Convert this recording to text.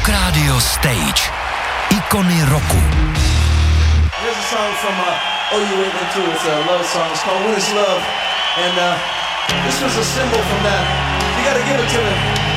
Rock Radio Stage. Ikony roku. Here's a song from Oh You Wait Into It. It's a love song. It's called When It's Love. And this was a symbol from that. You gotta give it to me.